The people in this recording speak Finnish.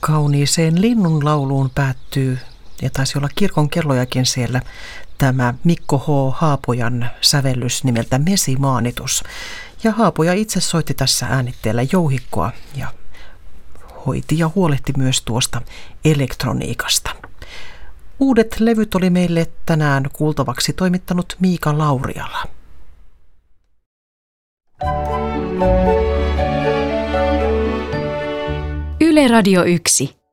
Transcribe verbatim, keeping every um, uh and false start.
Kauniiseen linnunlauluun päättyy, ja taisi olla kirkon kellojakin siellä, tämä Mikko H. Haapojan sävellys nimeltä Mesimaanitus. Ja Haapoja itse soitti tässä äänitteellä jouhikkoa ja hoiti ja huolehti myös tuosta elektroniikasta. Uudet levyt oli meille tänään kuultavaksi toimittanut Miika Lauriala. Yle Radio yksi.